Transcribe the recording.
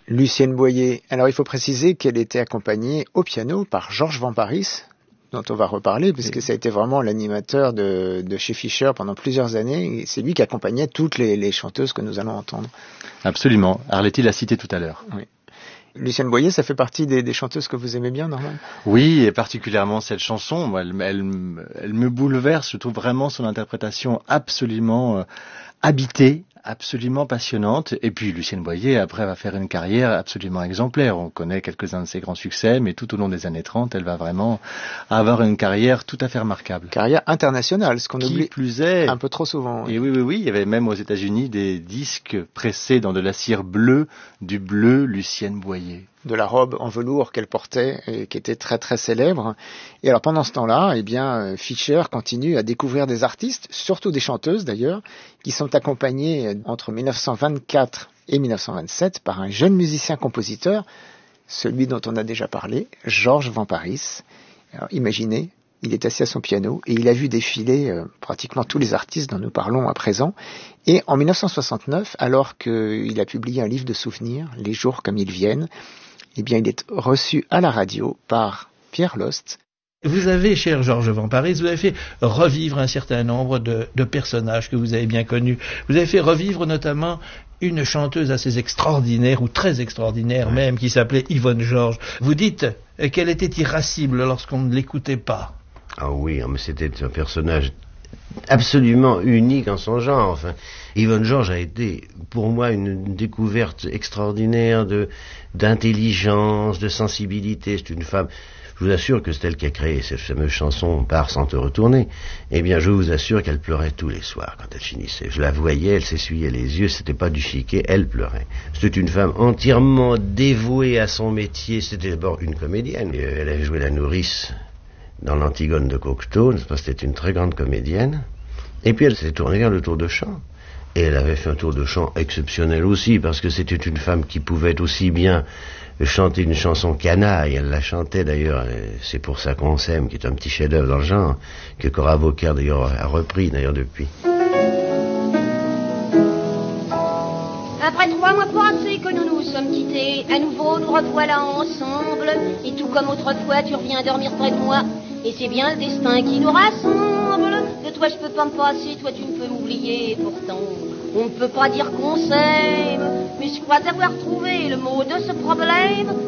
Lucienne Boyer. Alors il faut préciser qu'elle était accompagnée au piano par Georges Van Parijs, dont on va reparler, puisque ça a été vraiment l'animateur de chez Fischer pendant plusieurs années. Et c'est lui qui accompagnait toutes les chanteuses que nous allons entendre. Absolument. Arletty l'a cité tout à l'heure. Oui. Lucienne Boyer, ça fait partie des chanteuses que vous aimez bien, Norman ? Oui, et particulièrement cette chanson. Moi, elle me bouleverse. Je trouve vraiment son interprétation absolument habitée, absolument passionnante. Et puis Lucienne Boyer, après, va faire une carrière absolument exemplaire. On connaît quelques-uns de ses grands succès, mais tout au long des années 30, elle va vraiment avoir une carrière tout à fait remarquable. Carrière internationale, ce qu'on oublie plus est, un peu trop souvent. Oui. Et oui, il y avait même aux États-Unis des disques pressés dans de la cire bleue, du bleu Lucienne Boyer. De la robe en velours qu'elle portait et qui était très très célèbre. Et alors pendant ce temps-là, Fischer continue à découvrir des artistes, surtout des chanteuses d'ailleurs, qui sont accompagnées entre 1924 et 1927 par un jeune musicien-compositeur, celui dont on a déjà parlé, Georges Van Parijs. Alors imaginez, il est assis à son piano et il a vu défiler pratiquement tous les artistes dont nous parlons à présent. Et en 1969, alors qu'il a publié un livre de souvenirs, Les jours comme ils viennent, il est reçu à la radio par Pierre Lost. Vous avez, cher Georges Van Parijs, vous avez fait revivre un certain nombre de personnages que vous avez bien connus. Vous avez fait revivre notamment une chanteuse assez extraordinaire, ou très extraordinaire même, qui s'appelait Yvonne Georges. Vous dites qu'elle était irascible lorsqu'on ne l'écoutait pas. Ah oui, mais c'était un personnage absolument unique en son genre. Enfin, Yvonne Georges a été pour moi une découverte extraordinaire d'intelligence, de sensibilité. C'est une femme, je vous assure que c'est elle qui a créé cette fameuse chanson « Pars sans te retourner ». Eh bien, je vous assure qu'elle pleurait tous les soirs quand elle finissait. Je la voyais, elle s'essuyait les yeux, c'était pas du chiquet, elle pleurait. C'était une femme entièrement dévouée à son métier. C'était d'abord une comédienne. Elle avait joué la nourrice dans l'Antigone de Cocteau, c'était une très grande comédienne. Et puis elle s'est tournée vers le tour de chant. Et elle avait fait un tour de chant exceptionnel aussi, parce que c'était une femme qui pouvait aussi bien chanter une chanson canaille. Elle la chantait d'ailleurs, c'est pour ça qu'on s'aime, qui est un petit chef-d'œuvre dans le genre, que Cora Vauquer d'ailleurs a repris d'ailleurs depuis. Après 3 mois passés que nous nous sommes quittés, à nouveau nous revoilà ensemble, et tout comme autrefois tu reviens dormir près de moi, et c'est bien le destin qui nous rassemble. De toi je peux pas me passer, toi tu ne peux m'oublier, pourtant on ne peut pas dire qu'on s'aime, mais je crois avoir trouvé le mot de ce problème.